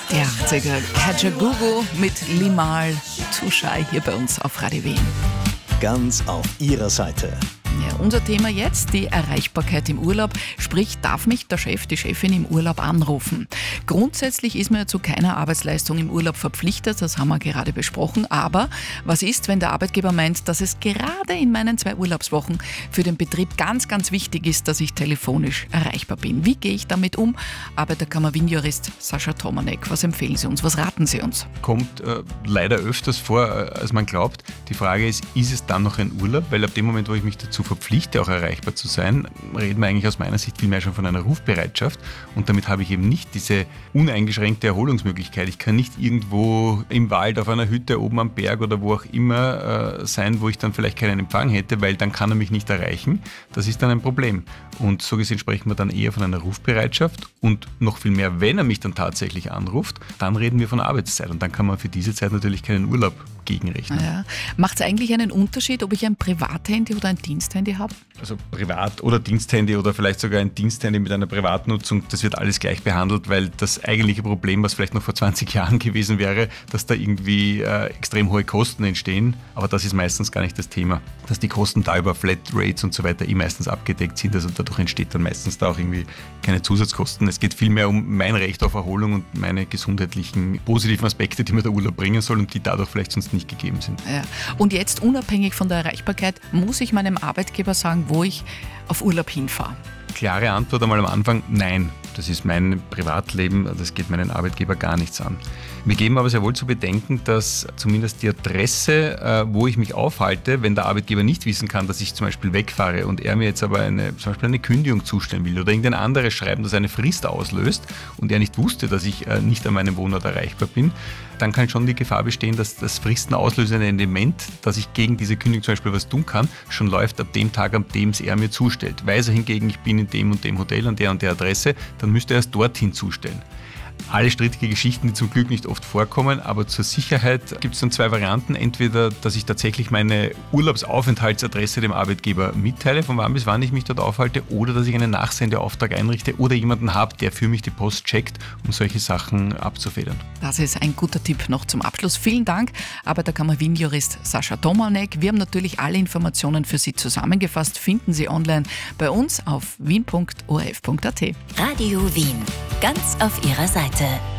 Die 80er, Kajagoogoo mit Limahl, Too Shy hier bei uns auf Radio Wien. Ganz auf Ihrer Seite. Ja, unser Thema jetzt, die Erreichbarkeit im Urlaub. Sprich, darf mich der Chef, die Chefin im Urlaub anrufen? Grundsätzlich ist man ja zu keiner Arbeitsleistung im Urlaub verpflichtet, das haben wir gerade besprochen. Aber was ist, wenn der Arbeitgeber meint, dass es gerade in meinen 2 Urlaubswochen für den Betrieb ganz, ganz wichtig ist, dass ich telefonisch erreichbar bin? Wie gehe ich damit um? Arbeiterkammer Wien-Jurist Sascha Tomanek, was empfehlen Sie uns? Was raten Sie uns? Kommt leider öfters vor, als man glaubt. Die Frage ist es dann noch ein Urlaub? Weil ab dem Moment, wo ich mich dazu verpflichte, auch erreichbar zu sein, reden wir eigentlich aus meiner Sicht vielmehr schon von einer Rufbereitschaft. Und damit habe ich eben nicht diese uneingeschränkte Erholungsmöglichkeit. Ich kann nicht irgendwo im Wald, auf einer Hütte, oben am Berg oder wo auch immer sein, wo ich dann vielleicht keinen Empfang hätte, weil dann kann er mich nicht erreichen. Das ist dann ein Problem. Und so gesehen sprechen wir dann eher von einer Rufbereitschaft. Und noch viel mehr, wenn er mich dann tatsächlich anruft, dann reden wir von Arbeitszeit. Und dann kann man für diese Zeit natürlich keinen Urlaub gegenrechnen. Ja. Macht es eigentlich einen Unterschied, ob ich ein Privathandy oder ein Diensthandy habe? Also Privat- oder Diensthandy oder vielleicht sogar ein Diensthandy mit einer Privatnutzung, das wird alles gleich behandelt, weil das eigentliche Problem, was vielleicht noch vor 20 Jahren gewesen wäre, dass da irgendwie extrem hohe Kosten entstehen, aber das ist meistens gar nicht das Thema, dass die Kosten da über Flatrates und so weiter meistens abgedeckt sind, also dadurch entsteht dann meistens da auch irgendwie keine Zusatzkosten. Es geht vielmehr um mein Recht auf Erholung und meine gesundheitlichen positiven Aspekte, die mir der Urlaub bringen soll und die dadurch vielleicht sonst nicht gegeben sind. Ja. Und jetzt unabhängig von der Erreichbarkeit, muss ich meinem Arbeitgeber sagen, wo ich auf Urlaub hinfahre? Klare Antwort einmal am Anfang, nein. Das ist mein Privatleben, das geht meinen Arbeitgeber gar nichts an. Wir geben aber sehr wohl zu bedenken, dass zumindest die Adresse, wo ich mich aufhalte, wenn der Arbeitgeber nicht wissen kann, dass ich zum Beispiel wegfahre und er mir jetzt aber zum Beispiel eine Kündigung zustellen will oder irgendein anderes Schreiben, das eine Frist auslöst und er nicht wusste, dass ich nicht an meinem Wohnort erreichbar bin, dann kann schon die Gefahr bestehen, dass das fristenauslösende Element, dass ich gegen diese Kündigung zum Beispiel was tun kann, schon läuft ab dem Tag, an dem es er mir zustellt. Weiß er hingegen, ich bin in dem und dem Hotel an der und der Adresse, dann müsste er es dorthin zustellen. Alle strittige Geschichten, die zum Glück nicht oft vorkommen, aber zur Sicherheit gibt es dann 2 Varianten. Entweder, dass ich tatsächlich meine Urlaubsaufenthaltsadresse dem Arbeitgeber mitteile, von wann bis wann ich mich dort aufhalte, oder dass ich einen Nachsendeauftrag einrichte oder jemanden habe, der für mich die Post checkt, um solche Sachen abzufedern. Das ist ein guter Tipp noch zum Abschluss. Vielen Dank, Arbeiterkammer Wien-Jurist Sascha Tomanek. Wir haben natürlich alle Informationen für Sie zusammengefasst, finden Sie online bei uns auf wien.orf.at. Radio Wien, ganz auf Ihrer Seite.